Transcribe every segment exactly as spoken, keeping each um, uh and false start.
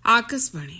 आकाशवाणी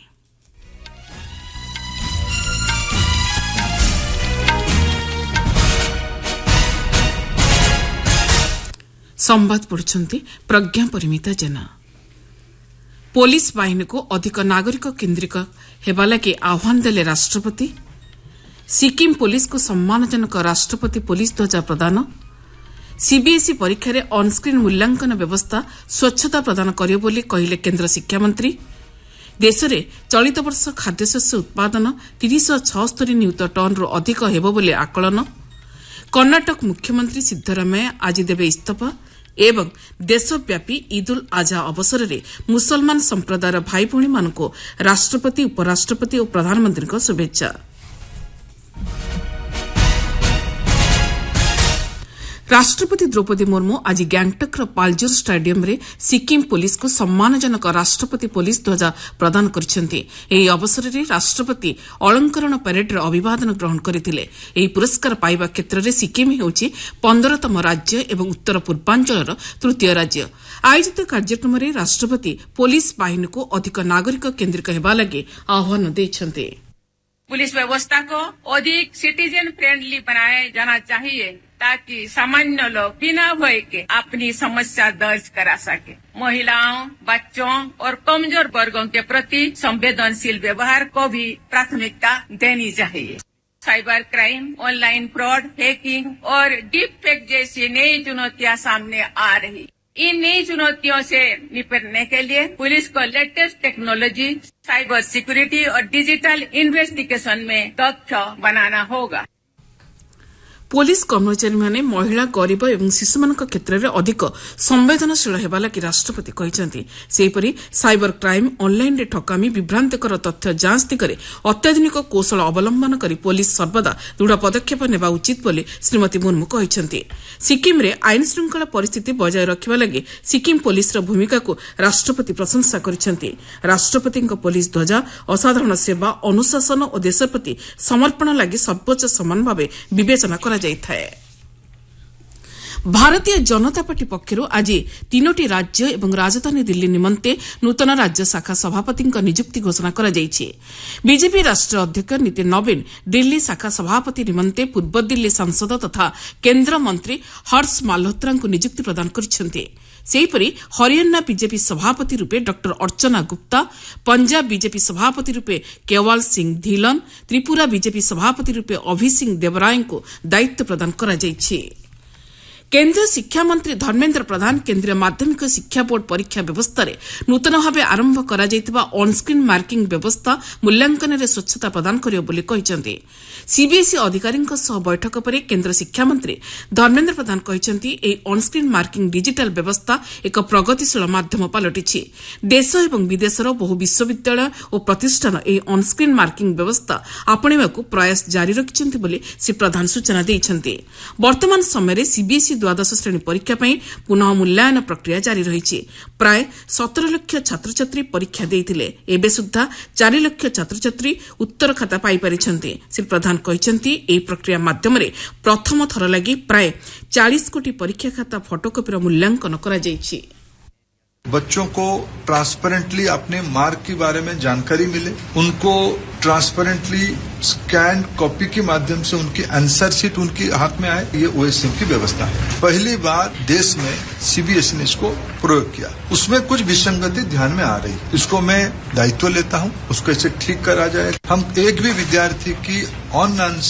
संवाद पढ़ुछंती प्रज्ञा परिमिता जेना। पुलिस बाहिनी को अधिक नागरिक केन्द्रिक हेबा लागि आह्वान देले राष्ट्रपति। सिक्किम पुलिस को सम्मानजनक राष्ट्रपति पुलिस ध्वजा प्रदान। सीबीएसई परीक्षा रे ऑनस्क्रीन मूल्यांकन व्यवस्था स्वच्छता प्रदान करियो बोली कहिले केन्द्र शिक्षा मंत्री। देश में चलित वर्ष खाद्यशस्य उत्पादन तीन सौ छिहत्तर नियुत टन रु अधिक हेबो बोली आकलन। कर्णाटक मुख्यमंत्री सिद्धरामैया आज देवे इस्तीफा एवं देशव्यापी ईद उल आजहा अवसर में मुसलमान संप्रदायर भाई भौणी मानक राष्ट्रपति उपराष्ट्रपति और प्रधानमंत्री शुभेच्छा। राष्ट्रपति द्रौपदी मुर्मू आज गैंगटकर पालजोर स्टेडियम रे सिक्किम पुलिस को सम्मानजनक राष्ट्रपति पुलिस ध्वजा प्रदान करिसेंती। एही अवसर में राष्ट्रपति अलंकरण परेड रे अभिवादन ग्रहण करथिले। एही पुरस्कार पाइबा क्षेत्र में सिक्किम हेउची पंद्रहतम राज्य एवं उत्तर पूर्वांचल तृतीय राज्य। आयोजित कार्यक्रम में राष्ट्रपति पुलिस बाहिनी को अधिक नागरिक केन्द्रिक हेबा लागि आह्वान दैछन्ते। पुलिस व्यवस्था को अधिक सिटीजन फ्रेंडली बनाया जाना चाहिए ताकि सामान्य लोग बिना भय के अपनी समस्या दर्ज करा सके। महिलाओं, बच्चों और कमजोर वर्गों के प्रति संवेदनशील व्यवहार को भी प्राथमिकता देनी चाहिए। Cyber crime, online fraud, hacking और डीप फेक जैसी नई चुनौतियां सामने आ रही। इन नई चुनौतियों से निपटने के लिए पुलिस को लेटेस्ट टेक्नोलॉजी, साइबर सिक्योरिटी और डिजिटल इन्वेस्टिगेशन में दक्ष बनाना होगा। पुलिस कर्मचारी माने महिला, गरीब एवं शिशुमानक क्षेत्र में अधिक संवेदनशील हेबा लागि राष्ट्रपति कहिसंती। सेहिपरि साइबर क्राइम, ऑनलाइन रे ठकामी, विभ्रांतिकर तथ्य जांच दिगरे अत्याधुनिक कौशल अवलंबन करी पुलिस सर्वदा दृढ़ पदक्षेप नेबा उचित बोली श्रीमती मुर्मू कहिसंती। सिक्किम रे आईन श्रृंखला परिस्थिति बजाय रखिबा लागि सिक्किम पुलिस रो भूमिका को राष्ट्रपति प्रशंसा करिसंती। राष्ट्रपतिଙ୍କ पुलिस ध्वजा असाधारण सेवा, अनुशासन और देश प्रति समर्पण लागि सर्वोच्च सम्मान भावे विवेचना करा जाइथाय। भारतीय जनता पार्टी पक्षरु आज तीनोटी राज्य एवं राजधानी दिल्ली निमंते नूतन राज्य शाखा सभापति नियुक्ति घोषणा करा जायछि। बीजेपी राष्ट्रीय अध्यक्ष नितिन नवीन दिल्ली शाखा सभापति निमंते पूर्व दिल्ली सांसद तथा केन्द्र मंत्री हर्ष माल्होत्रा नियुक्ति प्रदान करिसेंती। सेहिपरि हरियाणा बीजेपी सभापति रूपे डॉक्टर अर्चना गुप्ता, पंजाब बीजेपी सभापति रूपे केवल सिंह धीलन, त्रिपुरा बीजेपी सभापति रूपे अभि सिंह देवराय को दायित्व प्रदान करा जायछि। केन्द्रीय शिक्षा मंत्री धर्मेन्द्र प्रधान केन्द्रीय माध्यमिक शिक्षा बोर्ड परीक्षा व्यवस्था रे नूतन भाव आरंभ करा जायतिबा ऑनस्क्रीन मार्किंग व्यवस्था मूल्यांकन रे स्वच्छता प्रदान करियो बोली कहिसंती। सीबीएसई अधिकारीଙ୍କ सह बैठक पर केन्द्र शिक्षा मंत्री धर्मेन्द्र प्रधान कहिसंती एही ऑनस्क्रीन मार्किंग डिजिटल व्यवस्था एक प्रगतिशील माध्यम पलटिछि। देश एवं विदेशर बहु विश्वविद्यालय और प्रतिष्ठान एही ऑनस्क्रीन मार्किंग व्यवस्था आपणिबाकू प्रयास जारी रखिसंती बोली श्री प्रधान सूचना दैछंती। वर्तमान समय रे सीबीएसई द्वादश श्रेणी परीक्षा ପାଇଁ पुनः मूल्यांकन प्रक्रिया जारी रही। प्राय सतर लाख छात्र छात्री परीक्षा देइथिले। एबे सुद्धा चार लाख छात्र छात्री उत्तर खाता पाई परिछन्ते। श्री प्रधान कहिसंती एही प्रक्रिया माध्यम रे प्रथम थर लागि प्राय चालीस कोटी परीक्षा खाता फोटोकॉपीर मूल्यांकन करा जायछि। बच्चों को ट्रांसपेरेंटली अपने मार्क के बारे में जानकारी मिले, उनको ट्रांसपेरेंटली स्कैन कॉपी के माध्यम से उनकी आंसर शीट उनकी हाथ में आए, ये ओएसएम की व्यवस्था है। पहली बार देश में सीबीएसई ने इसको प्रयोग किया। उसमें कुछ विसंगति ध्यान में आ रही, इसको मैं दायित्व लेता हूं, उसको इसे ठीक करा जाए। हम एक भी विद्यार्थी की ऑन